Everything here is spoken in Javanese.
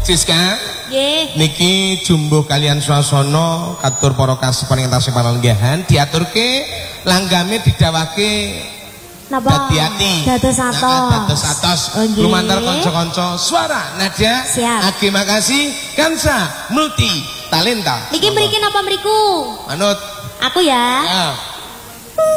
Siska. Nggih. Niki jumbuh kalian swasana katur para kasupan ing tasih palenggahan diaturke langgame didhawake Napa? Hati-hati. Dados atos. Dados atos. Lumantar kanca-kanca suara Nadia. Siap. Agi makasih Kansa Multi Talenta. Niki mriki napa mriku? Manut. Aku ya. Ya.